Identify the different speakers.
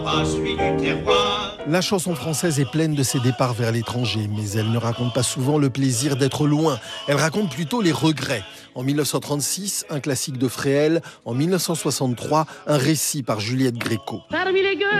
Speaker 1: La chanson française est pleine de ses départs vers l'étranger, mais elle ne raconte pas souvent le plaisir d'être loin. Elle raconte plutôt les regrets. En 1936, un classique de Fréhel. En 1963, un récit par Juliette Gréco.